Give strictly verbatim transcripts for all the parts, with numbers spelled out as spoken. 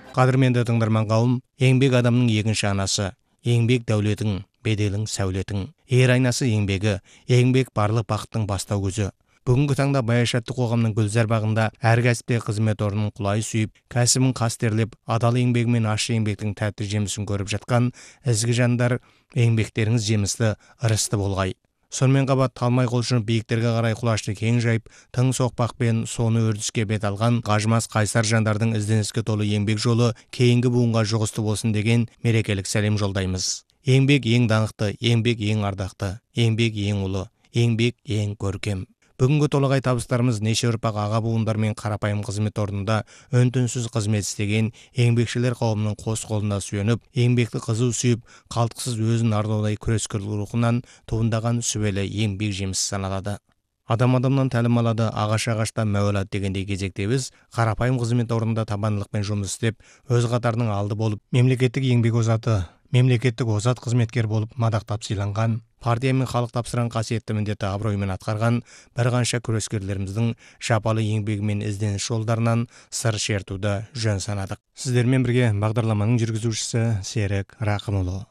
Қадірменді тыңдарман қауым, еңбек адамның екінші анасы, еңбек дәулетің, беделің сәулетің, ер айнасы еңбегі, еңбек барлық бақыттың бастау көзі. Бүгінгі таңда баяшатты қоғамның гүлзар бағында әр кәсіпте қызмет орнын құлай сүйіп, кәсібін қастерлеп, адал еңбегімен ащы еңбектің тәтті жемісін көріп жатқан ізгі жандар, еңбектеріңіз жемісті, ырысты болғай. Сонымен қабат талмай құлшынып биіктерге қарай құлашты кең жайып, тың соқпақпен соны өрдіске бет алған қажымас қайсар жандардың ізденіске толы еңбек жолы кейінгі буынға жұғысты болсын деген мерекелік сәлем жолдаймыз. Еңбек ең даңқты, еңбек ең ардақты, еңбек ең ұлы, еңбек ең көркем. Бүгінгі толағай табыстарымыз неше ұрпақ аға буындар мен қарапайым қызмет орнында үн-түнсіз қызмет істеген еңбекшілер қауымының қос қолына сүйеніп, еңбекті қызу сүйіп, қалтқысыз өзін арнаулай күрескер рухынан туындаған сүбелі еңбек жемісі саналады. Адам адамнан тәлім алады, ағаш ағаштан мәуе алады дегендей кезекте біз қарапайым қызмет орнында табандылықпен жұмыс істеп, өз қатарының алды болып, мемлекеттік еңбек озаты, мемлекеттік озат қызметкер болып мадақтап сыйланған, партия мен халық тапсырған қасиетті міндетті абыроймен атқарған бір қанша күрескерлеріміздің жапалы еңбегі мен ізденіс жолдарынан сыр шертуді жөн санадық. Сіздермен бірге бағдарламаның жүргізушісі Серік Рақымұлы.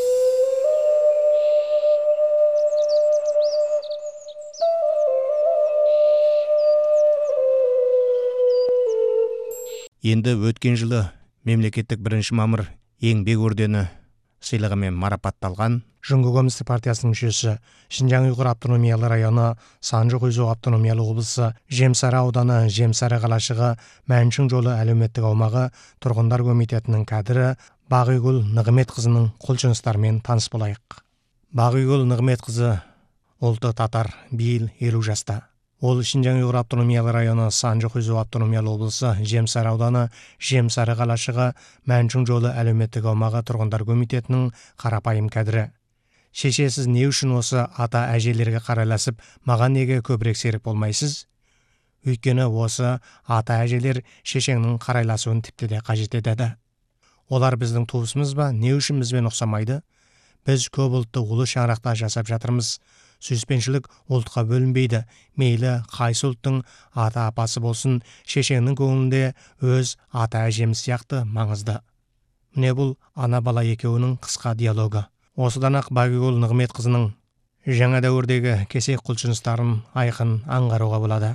Енді өткен жылы мемлекеттік бірінші мамыр еңбек ордені сыйлығымен марапатталған Жұңғы Коммунистік партиясының мүшесі, Шинжаң ұйғыр автономиялы районы, Санжы-Құйзоқ автономиялы облысы, Жемсары ауданы, Жемсары қалашығы, Мәншің жолы әлеуметтік аумағы тұрғындар комитетінің кәдірі Бағигүл Нығметқызының құлшыныстарымен таныс болайық. Бағигүл Нығметқызы ұлты татар, биыл елу жаста. Ол Шинжаң ұйғыр автономиялы районы, Санжы-Құйзоқ автономиялы облысы, Жемсары ауданы, Жемсары қалашығы, Мәншің жолы әлеуметтік аумағы тұрғындар комитетінің қарапайым кәдірі. Шешесіз не үшін осы ата әжелерге қарайласып, маған неге көбірек серік болмайсыз? Өйткені осы ата әжелер шешеңнің қарайласуын тіпті де қажет етеді. Олар біздің туысымыз ба, не үшін бізбен ұқсамайды? Біз көп ұлтты ұлы шаңырақта жасап жатырмыз. Сүйіспеншілік ұлтқа бөлінбейді. Мейлі қайсы ұлттың ата апасы болсын, шешеңнің көңілінде өз ата әжеміз сияқты маңызды. Міне бұл ана бала екеуінің қысқа диалогы. Осыдан ақ Бағигүл Нығметқызының жаңа дәуірдегі кесек құлшыныстарын айқын аңғаруға болады.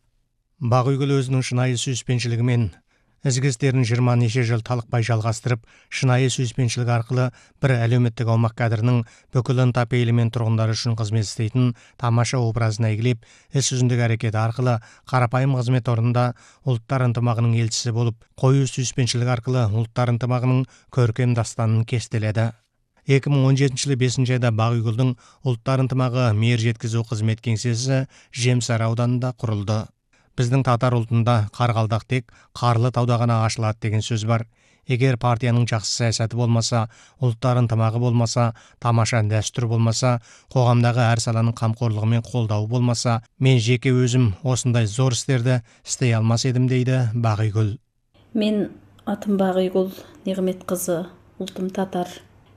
Бағигүл өзінің шынайы сүйіспеншілігімен ізгі істерін жиырма неше жыл талықпай жалғастырып, шынайы сүйіспеншілік арқылы бір әлеуметтік аумақ кәдірінің бүкіл ынта-пейілімен тұрғындар үшін қызмет істейтін тамаша образын әйгілеп, іс жүзіндегі әрекеті арқылы қарапайым қызмет орнында ұлттар ынтымағының елшісі болып, қою сүйіспеншілік арқылы ұлттар ынтымағының көркем дастанын кестеледі. екі мың он жетінші жылы бесінші айда Бағигүлдің ұлттар ынтымағы мейір жеткізу қызмет кеңсесі Жемсары ауданында құрылды. Біздің татар ұлтында қарғалдақ тек қарлы тауда ғана ашылады деген сөз бар. Егер партияның жақсы саясаты болмаса, ұлттар ынтымағы болмаса, тамаша дәстүр болмаса, қоғамдағы әр саланың қамқорлығы мен қолдауы болмаса, мен жеке өзім осындай зор істерді істей алмас едім дейді Бағигүл. Мен атым Бағигүл Нығметқызы, ұлтым татар,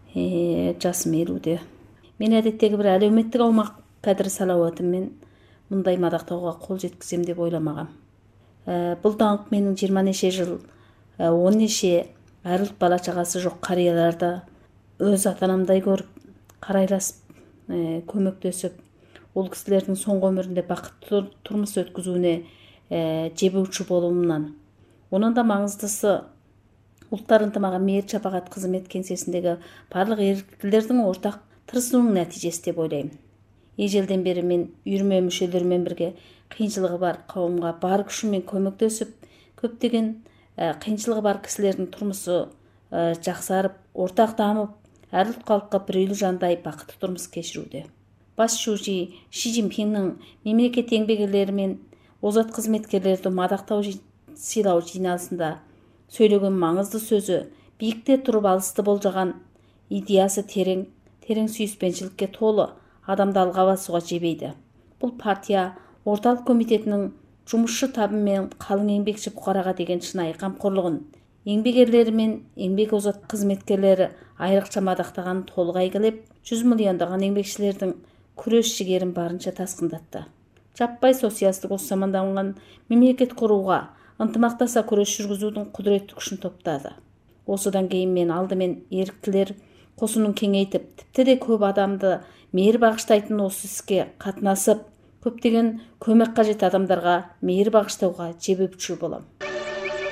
е, жасым елуде. Мен әдеттегі бір әлеуметтік аумақ кәдір салауатыммен мұндай мадақтауға қол жеткізем деп ойламағам. Ә, бұл даңқ менің жиырма неше жыл, ә, он неше әр ұлт бала шағасы жоқ қарияларды өз ата-анамдай көріп, қарайласып, ә, көмектесіп, ол кісілердің соңғы өмірінде бақытты тұрмыс өткізуіне ә, жебеуші болуымнан. Оның да маңыздысы ұлттар ынтымағы мейір шапағат қызмет кеңсесіндегі барлық еріктілердің ортақ тырысуының нәтижесі деп ойлаймын. Ежелден бері мен үйірме мүшелерімен бірге қиыншылығы бар қауымға бар күшімен көмектесіп, көптеген ә, қиыншылығы бар кісілердің тұрмысы ә, жақсарып, ортақ дамып, әр ұлт халыққа бірейлі жандай бақытты тұрмыс кешіруде. Бас шужи Ши Цзиньпиннің мемлекет еңбек ерлері мен озат қызметкерлерді мадақтау сыйлау жиналысында сөйлеген маңызды сөзі биікте тұрып алысты болжаған идеясы терең, терең сүйіспеншілікке толы, адамды алға басуға жебейді. Бұл партия орталық комитетінің жұмысшы табы мен қалың еңбекші бұқараға деген шынайы қамқорлығын, еңбек ерлері мен еңбек озат қызметкерлері айрықша мадақтағанын толық әйгілеп, жүз миллиондаған еңбекшілердің күрес жігерін барынша тасқындатты. Жаппай социалистік осы заманданған мемлекет құруға, ынтымақтаса күрес жүргізудің құдіретті күшін топтады. осыдан кейін мен алдымен еріктілер қосынын кеңейтіп, тіпті де көп адамды мейір бағыштайтын осы іске қатынасып, көптеген көмек қажет адамдарға мейір бағыштауға жебе бүчүү болам.